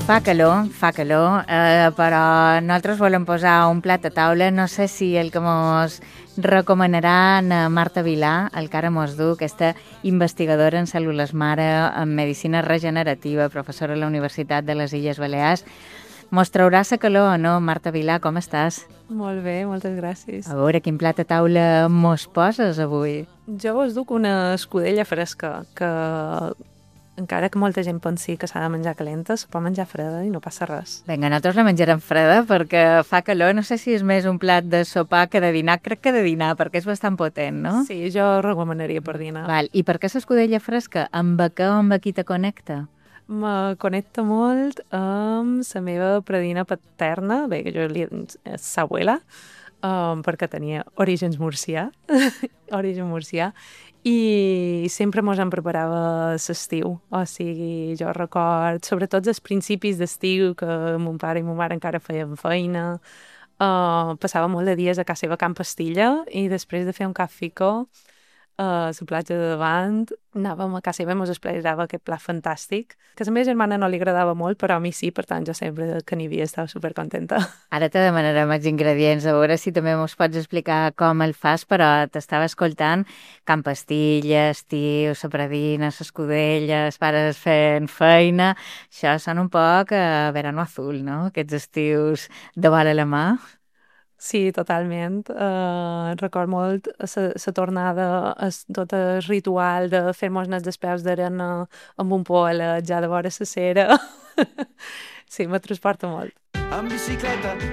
Fa calor, però nosaltres volem posar un plat a taula. No sé si el que mos recomanarà Marta Vilà, el que ara mos du, aquesta investigadora en cèl·lules mare, en medicina regenerativa, professora a la Universitat de les Illes Balears. Mos traurà la calor, no? Marta Vilà, com estàs? Molt bé, moltes gràcies. A veure, quin plat a taula mos poses avui? Jo vos duc una escudella fresca, que encara que molta gent pensi que s'ha de menjar calenta, se pot menjar freda i no passa res. Vinga, nosaltres la menjarem freda perquè fa calor. No sé si és més un plat de sopar que de dinar. Crec que de dinar, perquè és bastant potent, no? Sí, jo recomanaria per dinar. Val. I per què l'escudella fresca? Amb què o amb qui te connecta? Me connecta molt amb la meva predina paterna, bé, que jo li és sa abuela, perquè tenia orígens murcià, origen murcià, i sempre mos en preparava l'estiu. O sigui, jo record, sobretot els principis d'estiu, que mon pare i mon mare encara feien feina, passava molt de dies a casa seva a Can Pastilla i després de fer un cafè a la platja de davant, anàvem a casa seva i mos esperava aquest plat fantàstic, que a la meva germana no li agradava molt, però a mi sí, per tant jo sempre que n'hi havia estava supercontenta. Ara te demanarem els ingredients, a veure si també mos pots explicar com el fas, però t'estava escoltant Can Pastilla, estiu, la predina, l'escudella, els pares fent feina. Això sona un poc a verano azul, no? Aquests estius de vora la mà. Sí, totalment. Record molt la tornada, tot el ritual de fer-nos els despeus d'arena amb un poalet ja de vora la cera. Sí, me transporta molt. En bicicleta